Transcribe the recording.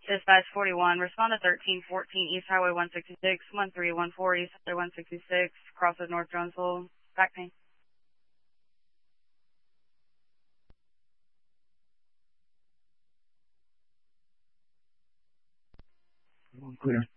Dispatch 41, respond to 1314 East Highway 166, 1314 East Highway 166, crosses North Jonesville, back pain. Clear.